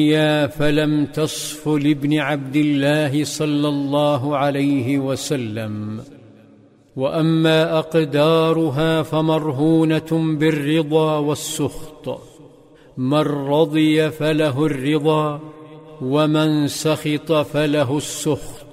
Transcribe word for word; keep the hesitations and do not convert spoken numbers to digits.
فلم تصف لابن عبد الله صلى الله عليه وسلم. وأما أقدارها فمرهونة بالرضا والسخط، من رضي فله الرضا، ومن سخط فله السخط.